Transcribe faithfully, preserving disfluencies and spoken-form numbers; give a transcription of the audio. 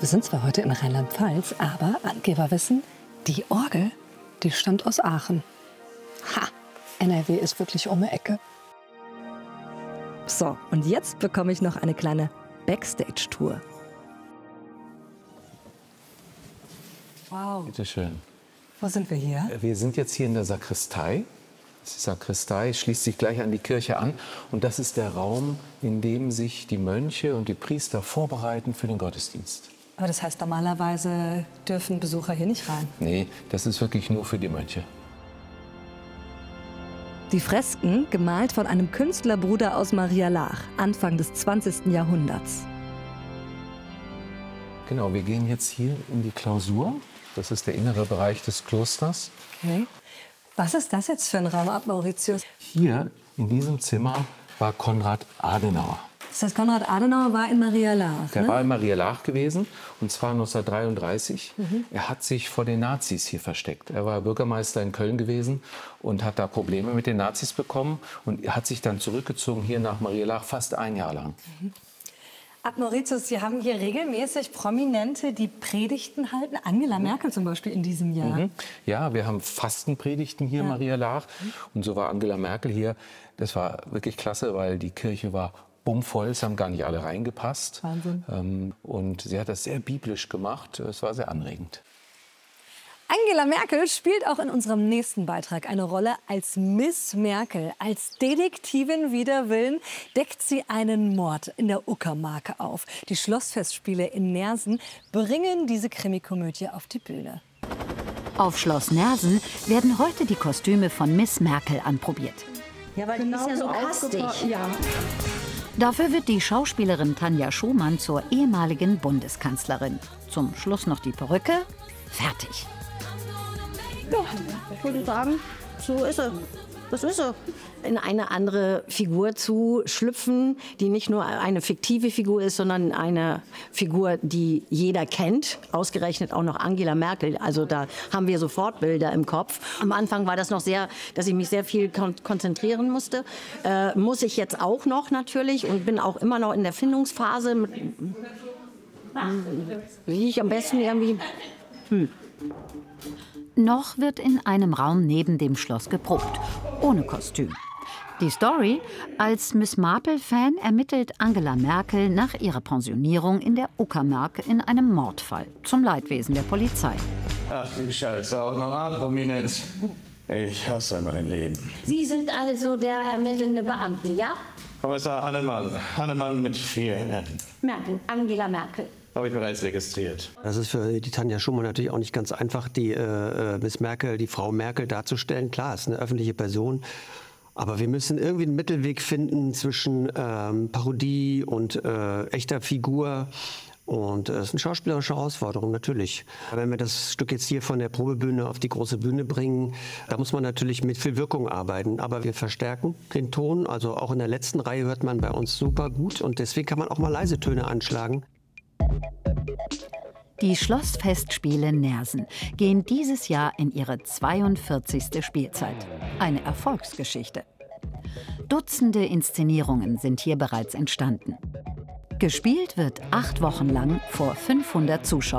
Wir sind zwar heute in Rheinland-Pfalz, aber Angeber wissen, die Orgel, die stammt aus Aachen. Ha, N R W ist wirklich um die Ecke. So, und jetzt bekomme ich noch eine kleine Backstage-Tour. Wow. Bitte schön. Wo sind wir hier? Wir sind jetzt hier in der Sakristei. Die Sakristei schließt sich gleich an die Kirche an. Und das ist der Raum, in dem sich die Mönche und die Priester vorbereiten für den Gottesdienst. Aber das heißt, normalerweise dürfen Besucher hier nicht rein. Nee, das ist wirklich nur für die Mönche. Die Fresken, gemalt von einem Künstlerbruder aus Marialach, Anfang des zwanzigsten Jahrhunderts. Genau, wir gehen jetzt hier in die Klausur. Das ist der innere Bereich des Klosters. Okay. Was ist das jetzt für ein Raum ab, Mauritius? Hier in diesem Zimmer war Konrad Adenauer. Das heißt, Konrad Adenauer war in Marialach, Der ne? war in Marialach gewesen, und zwar neunzehnhundertdreiunddreißig. Mhm. Er hat sich vor den Nazis hier versteckt. Er war Bürgermeister in Köln gewesen und hat da Probleme mit den Nazis bekommen. Und er hat sich dann zurückgezogen hier nach Marialach, fast ein Jahr lang. Mhm. Ab Mauritius, Sie haben hier regelmäßig Prominente, die Predigten halten. Angela Merkel zum Beispiel in diesem Jahr. Mhm. Ja, wir haben Fastenpredigten hier in Ja. Marialach. Und so war Angela Merkel hier. Das war wirklich klasse, weil die Kirche war bummvoll. Es haben gar nicht alle reingepasst. Wahnsinn. Ähm, und sie hat das sehr biblisch gemacht. Es war sehr anregend. Angela Merkel spielt auch in unserem nächsten Beitrag eine Rolle als Miss Merkel. Als Detektivin wider Willen deckt sie einen Mord in der Uckermark auf. Die Schlossfestspiele in Nersen bringen diese Krimikomödie auf die Bühne. Auf Schloss Nersen werden heute die Kostüme von Miss Merkel anprobiert. Ja, weil die ist ja so kastig. Ja. Dafür wird die Schauspielerin Tanja Schumann zur ehemaligen Bundeskanzlerin. Zum Schluss noch die Perücke. Fertig. Ja, ich würde sagen, so ist sie. Das ist sie. In eine andere Figur zu schlüpfen, die nicht nur eine fiktive Figur ist, sondern eine Figur, die jeder kennt. Ausgerechnet auch noch Angela Merkel. Also da haben wir sofort Bilder im Kopf. Am Anfang war das noch sehr, dass ich mich sehr viel kon konzentrieren musste. Äh, muss ich jetzt auch noch natürlich und bin auch immer noch in der Findungsphase. Mit, wie ich am besten irgendwie... Hm. Noch wird in einem Raum neben dem Schloss geprobt, ohne Kostüm. Die Story: Als Miss Marple-Fan ermittelt Angela Merkel nach ihrer Pensionierung in der Uckermark in einem Mordfall, zum Leidwesen der Polizei. Ach du Scheiße, auch noch Prominenz. Ich hasse mein Leben. Sie sind also der ermittelnde Beamte, ja? Kommissar Hannemann. Hannemann mit vier N. Merkel, Angela Merkel. Habe ich bereits registriert. Das ist für die Tanja Schumann natürlich auch nicht ganz einfach, die äh, Miss Merkel, die Frau Merkel darzustellen. Klar, ist eine öffentliche Person. Aber wir müssen irgendwie einen Mittelweg finden zwischen ähm, Parodie und äh, echter Figur. Und es äh, ist eine schauspielerische Herausforderung, natürlich. Wenn wir das Stück jetzt hier von der Probebühne auf die große Bühne bringen, da muss man natürlich mit viel Wirkung arbeiten. Aber wir verstärken den Ton. Also auch in der letzten Reihe hört man bei uns super gut. Und deswegen kann man auch mal leise Töne anschlagen. Die Schlossfestspiele Nersen gehen dieses Jahr in ihre zweiundvierzigste Spielzeit. Eine Erfolgsgeschichte. Dutzende Inszenierungen sind hier bereits entstanden. Gespielt wird acht Wochen lang vor fünfhundert Zuschauern.